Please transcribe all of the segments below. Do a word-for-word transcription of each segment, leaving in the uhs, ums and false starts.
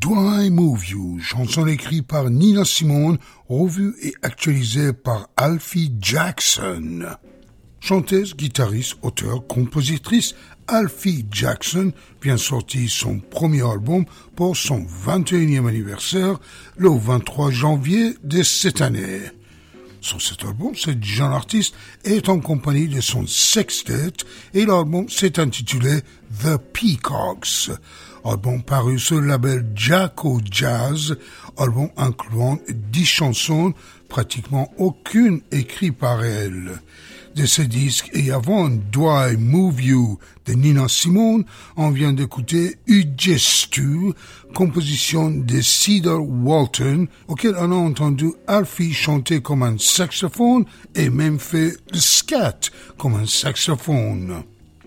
Do I Move You, chanson écrite par Nina Simone, revue et actualisée par Alfie Jackson. Chanteuse, guitariste, auteure, compositrice, Alfie Jackson vient sortir son premier album pour son vingt et unième anniversaire le vingt-trois janvier de cette année. Sur cet album, cette jeune artiste est en compagnie de son sextet et l'album s'est intitulé The Peacocks. Album paru sur le label Jaco Jazz, album incluant dix chansons, pratiquement aucune écrite par elle. De ce disque et avant Do I Move You de Nina Simone, on vient d'écouter Ugestu, composition de Cedar Walton, auquel on a entendu Alfie chanter comme un saxophone et même fait le scat comme un saxophone.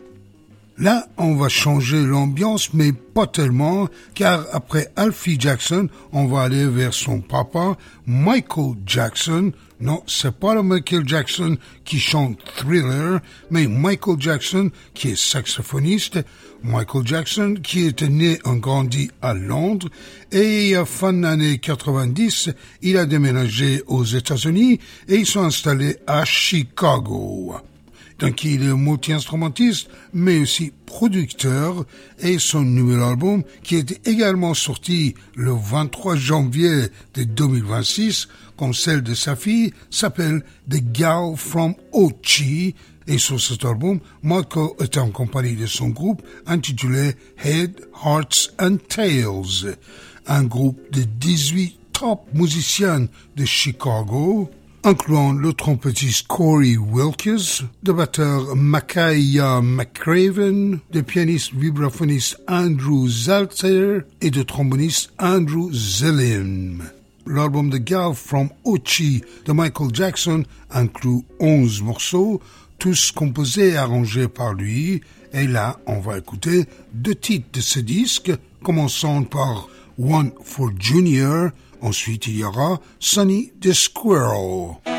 Là, on va changer l'ambiance, mais pas tellement, car après Alfie Jackson, on va aller vers son papa, Michael Jackson. Non, c'est pas le Michael Jackson qui chante Thriller, mais Michael Jackson qui est saxophoniste. Michael Jackson qui est né et grandi à Londres et à fin des années quatre-vingt-dix, il a déménagé aux États-Unis et ils sont installés à Chicago. Donc il est multi-instrumentiste, mais aussi producteur, et son nouvel album, qui est également sorti le vingt-trois janvier de deux mille vingt-six, comme celle de sa fille, s'appelle The Gal from Ochi, et sur cet album, Michael est en compagnie de son groupe intitulé Head, Hearts and Tails, un groupe de dix-huit top musiciens de Chicago, incluant le trompettiste Corey Wilkes, le batteur Micaiah McCraven, le pianiste vibraphoniste Andrew Zalter et le tromboniste Andrew Zillian. L'album The Gal from Ochi de Michael Jackson inclut onze morceaux, tous composés et arrangés par lui. Et là, on va écouter deux titres de ce disque, commençant par One for Junior. Ensuite, il y aura Sonny the Squirrel.